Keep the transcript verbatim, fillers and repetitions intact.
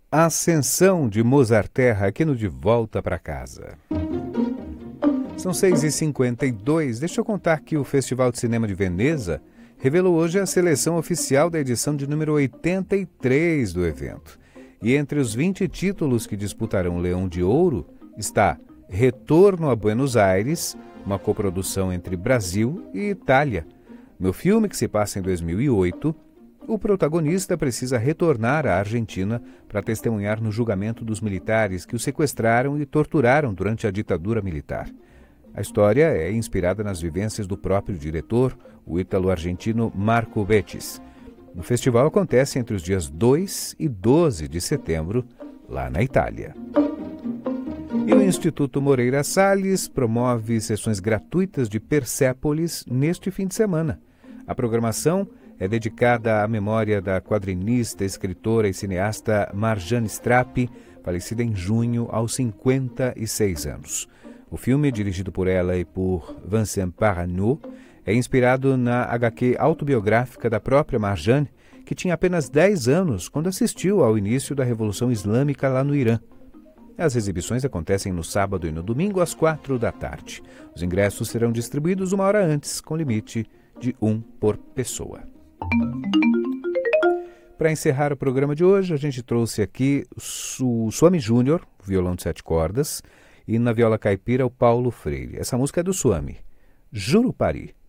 Ascensão de Mozart Terra aqui no De Volta para Casa. São seis e cinquenta e dois. Deixa eu contar que o Festival de Cinema de Veneza revelou hoje a seleção oficial da edição de número oitenta e três do evento. E entre os vinte títulos que disputarão o Leão de Ouro está Retorno a Buenos Aires, uma coprodução entre Brasil e Itália. No filme, que se passa em dois mil e oito, o protagonista precisa retornar à Argentina para testemunhar no julgamento dos militares que o sequestraram e torturaram durante a ditadura militar. A história é inspirada nas vivências do próprio diretor, o ítalo-argentino Marco Bettis. O festival acontece entre os dias dois e doze de setembro, lá na Itália. E o Instituto Moreira Salles promove sessões gratuitas de Persépolis neste fim de semana. A programação é dedicada à memória da quadrinista, escritora e cineasta Marjane Strappi, falecida em junho aos cinquenta e seis anos. O filme, dirigido por ela e por Vincent Parano, é inspirado na agá quê autobiográfica da própria Marjane, que tinha apenas dez anos quando assistiu ao início da Revolução Islâmica lá no Irã. As exibições acontecem no sábado e no domingo às quatro da tarde. Os ingressos serão distribuídos uma hora antes, com limite de um por pessoa. Para encerrar o programa de hoje, a gente trouxe aqui o Suami Júnior, violão de sete cordas, e na viola caipira o Paulo Freire. Essa música é do Suami, Jurupari.